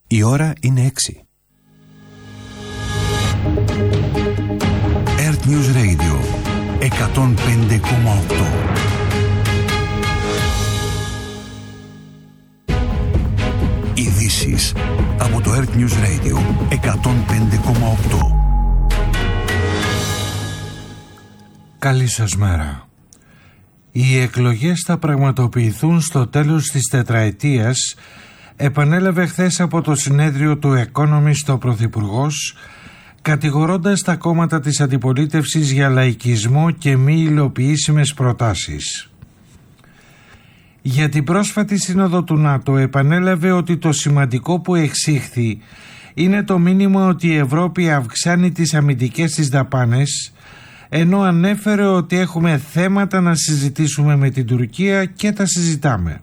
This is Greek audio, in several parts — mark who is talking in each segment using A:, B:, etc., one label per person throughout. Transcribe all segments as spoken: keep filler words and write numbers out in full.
A: Η ώρα είναι έξι. Earth News Radio εκατόν πέντε κόμμα οκτώ. Ειδήσεις από το Earth News Radio εκατόν πέντε κόμμα οκτώ.
B: Καλή σας μέρα. Οι εκλογές θα πραγματοποιηθούν στο τέλος της τετραετίας, επανέλαβε χθες από το συνέδριο του Economist ο Πρωθυπουργός, κατηγορώντας τα κόμματα της αντιπολίτευσης για λαϊκισμό και μη υλοποιήσιμες προτάσεις. Για την πρόσφατη σύνοδο του ΝΑΤΟ επανέλαβε ότι το σημαντικό που εξήχθη είναι το μήνυμα ότι η Ευρώπη αυξάνει τις αμυντικές της δαπάνες, ενώ ανέφερε ότι έχουμε θέματα να συζητήσουμε με την Τουρκία και τα συζητάμε.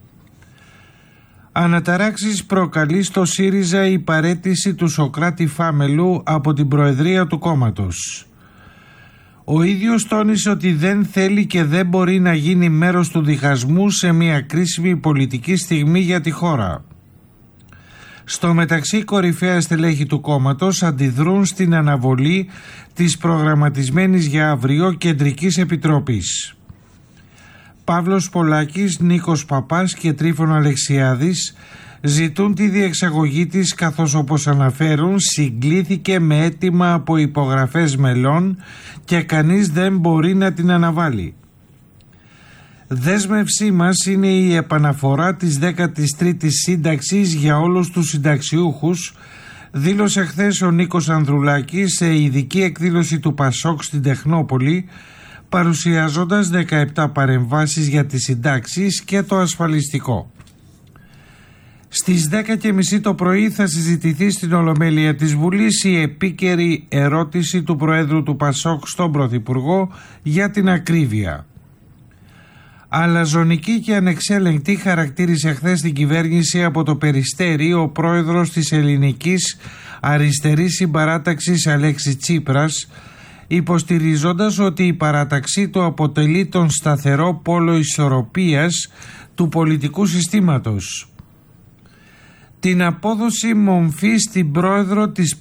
B: Αναταράξεις προκαλεί στο ΣΥΡΙΖΑ η παραίτηση του Σωκράτη Φάμελου από την προεδρία του κόμματος. Ο ίδιος τόνισε ότι δεν θέλει και δεν μπορεί να γίνει μέρος του διχασμού σε μια κρίσιμη πολιτική στιγμή για τη χώρα. Στο μεταξύ, κορυφαία στελέχη του κόμματος αντιδρούν στην αναβολή της προγραμματισμένης για αύριο Κεντρικής Επιτροπής. Παύλος Πολάκης, Νίκος Παπάς και Τρίφων Αλεξιάδης ζητούν τη διεξαγωγή της, καθώς όπως αναφέρουν συγκλήθηκε με αίτημα από υπογραφές μελών και κανείς δεν μπορεί να την αναβάλει. Δέσμευσή μας είναι η επαναφορά της δέκατης τρίτης σύνταξης για όλους τους συνταξιούχους, δήλωσε χθες ο Νίκος Ανδρουλάκης σε ειδική εκδήλωση του Πασόκ στην Τεχνόπολη, παρουσιάζοντας δεκαεπτά παρεμβάσεις για τις συντάξεις και το ασφαλιστικό. Στις δέκα και μισή το πρωί θα συζητηθεί στην Ολομέλεια της Βουλής η επίκαιρη ερώτηση του Προέδρου του Πασόκ στον Πρωθυπουργό για την ακρίβεια. Αλαζονική και ανεξέλεγκτη χαρακτήρισε χθες την κυβέρνηση από το Περιστέρι ο πρόεδρος της ελληνικής αριστερής συμπαράταξης Αλέξη Τσίπρας, υποστηριζόντας ότι η παράταξή του αποτελεί τον σταθερό πόλο ισορροπίας του πολιτικού συστήματος. Την απόδοση μομφή στην πρόεδρο της